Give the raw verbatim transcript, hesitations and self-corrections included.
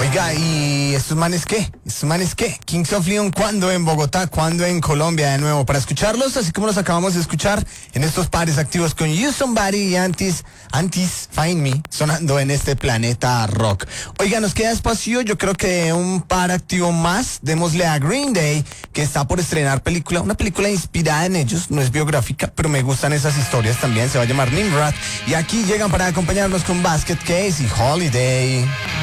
Oiga, ¿y estos manes qué? ¿Estos manes qué? Kings of Leon, ¿cuándo en Bogotá? ¿Cuándo en Colombia de nuevo? Para escucharlos, así como los acabamos de escuchar en estos pares activos con You Somebody y Antis, Antis Find Me, sonando en este Planeta Rock. Oiga, nos queda espacio, yo creo que un par activo más. Démosle a Green Day, que está por estrenar película, una película inspirada en ellos, no es biográfica, pero me gustan esas historias también, se va a llamar Nimrod. Y aquí llegan para acompañarnos con Basket Case y Holiday.